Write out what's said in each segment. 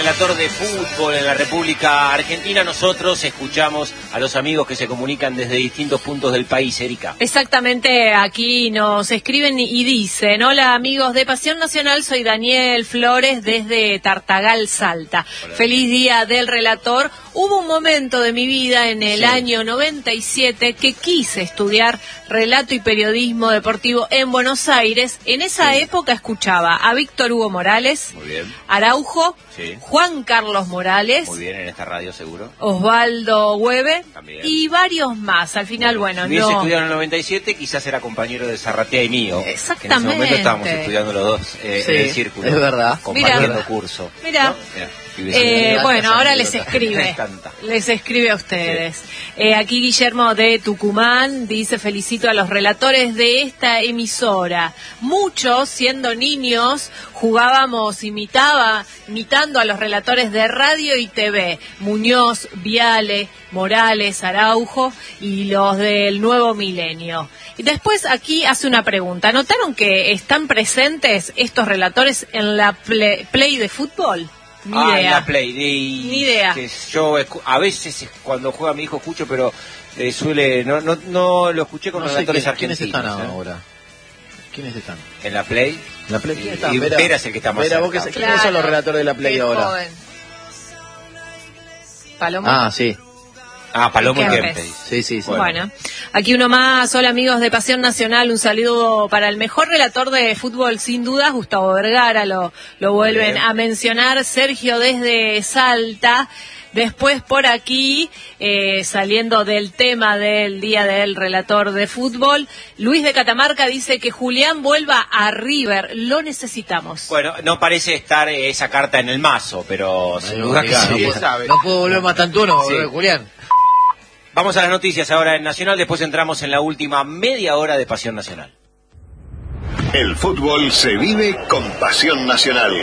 relator de fútbol en la República Argentina, nosotros escuchamos a los amigos que se comunican desde distintos puntos del país, Erika. Exactamente, aquí nos escriben y dicen: hola amigos de Pasión Nacional, soy Daniel Flores desde Tartagal, Salta. Hola. Feliz día del relator. Hubo un momento de mi vida en el año 97 que quise estudiar relato y periodismo deportivo en Buenos Aires. En esa época escuchaba a Víctor Hugo Morales, Muy bien. Araujo, Juan Carlos Morales, Muy bien, en esta radio seguro. Osvaldo Hueve También. y varios más. Al final, bueno, si hubiese no... estudiado en el 97, quizás era compañero de Zarratea y mío. Exactamente. Que en ese momento estábamos estudiando los dos en el círculo. Es verdad. Compartiendo curso. Mira. ¿No? Mira. Bueno, ahora les escribe. Les escribe a ustedes. Aquí Guillermo de Tucumán dice: felicito a los relatores de esta emisora. Muchos, siendo niños, jugábamos imitando a los relatores de radio y TV. Muñoz, Viale, Morales, Araujo y los del nuevo milenio. Y después aquí hace una pregunta. ¿Notaron que están presentes estos relatores en la play de fútbol? Ni idea. La Play. Ni idea. Yo a veces cuando juega mi hijo escucho, pero suele no lo escuché con los relatores argentinos. ¿Quiénes están ahora? ¿Quiénes están? ¿En la Play? ¿En la Play quién está? Y Vera es el que está más cerca. ¿Quiénes son los relatores de la Play ahora? Joven. Paloma. Sí. Paloma y Kempes. Kempes. Sí. Bueno, aquí uno más. Hola amigos de Pasión Nacional, un saludo para el mejor relator de fútbol sin dudas, Gustavo Vergara, lo vuelven a mencionar. Sergio desde Salta. Después por aquí, saliendo del tema del Día del Relator de Fútbol, Luis de Catamarca dice que Julián vuelva a River, lo necesitamos. Bueno, no parece estar esa carta en el mazo, pero sin duda que sí. No puedo volver más tanto uno, Julián. Vamos a las noticias ahora en Nacional, después entramos en la última media hora de Pasión Nacional. El fútbol se vive con Pasión Nacional.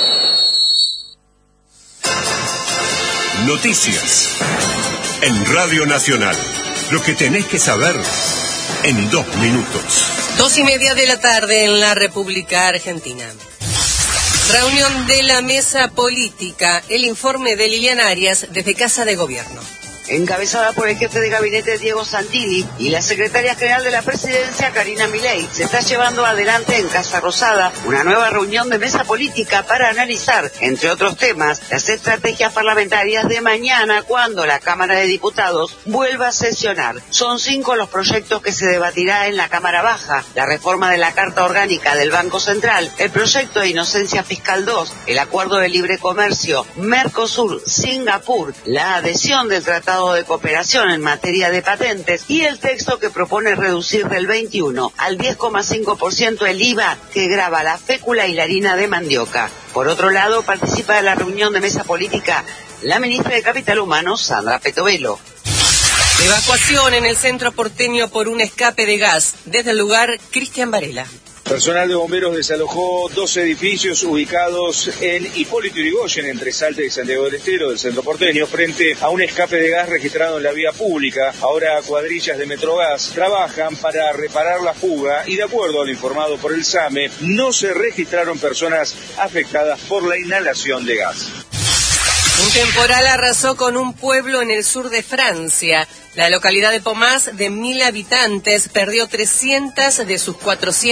Noticias en Radio Nacional. Lo que tenés que saber en 2 minutos. 2:30 de la tarde en la República Argentina. Reunión de la mesa política. El informe de Liliana Arias desde Casa de Gobierno. Encabezada por el jefe de gabinete Diego Santilli y la secretaria general de la presidencia Karina Milei, se está llevando adelante en Casa Rosada una nueva reunión de mesa política para analizar, entre otros temas, las estrategias parlamentarias de mañana cuando la Cámara de Diputados vuelva a sesionar. Son 5 los proyectos que se debatirá en la Cámara Baja: la reforma de la Carta Orgánica del Banco Central, el proyecto de Inocencia Fiscal 2, el Acuerdo de Libre Comercio Mercosur-Singapur, la adhesión del Tratado de Cooperación en materia de patentes y el texto que propone reducir del 21 al 10,5% el IVA que grava la fécula y la harina de mandioca. Por otro lado, participa de la reunión de mesa política la ministra de Capital Humano, Sandra Petovelo. Evacuación en el centro porteño por un escape de gas. Desde el lugar, Cristian Varela. Personal de bomberos desalojó 2 edificios ubicados en Hipólito Yrigoyen, entre Salta y Santiago del Estero, del centro porteño, frente a un escape de gas registrado en la vía pública. Ahora cuadrillas de Metrogas trabajan para reparar la fuga y, de acuerdo a lo informado por el SAME, no se registraron personas afectadas por la inhalación de gas. Un temporal arrasó con un pueblo en el sur de Francia. La localidad de Pomás, de 1.000 habitantes, perdió 300 de sus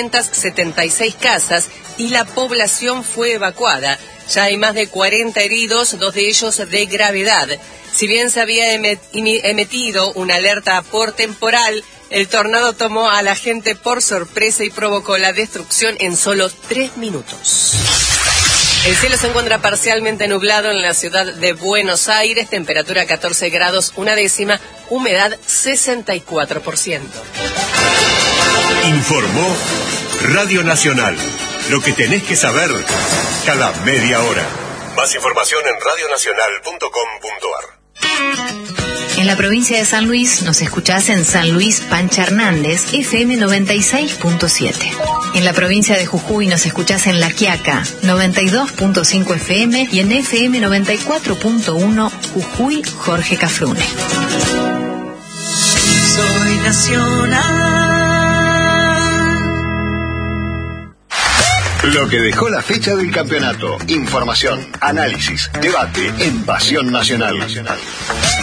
476 casas y la población fue evacuada. Ya hay más de 40 heridos, 2 de ellos de gravedad. Si bien se había emitido una alerta por temporal, el tornado tomó a la gente por sorpresa y provocó la destrucción en solo 3 minutos. El cielo se encuentra parcialmente nublado en la ciudad de Buenos Aires, temperatura 14 grados, 1/10, humedad 64%. Informó Radio Nacional. Lo que tenés que saber cada media hora. Más información en radionacional.com.ar. En la provincia de San Luis nos escuchás en San Luis Pancha Hernández, FM 96.7. En la provincia de Jujuy nos escuchás en La Quiaca, 92.5 FM y en FM 94.1 Jujuy Jorge Cafrune. Soy nacional. Lo que dejó la fecha del campeonato. Información, análisis, debate en Pasión Nacional.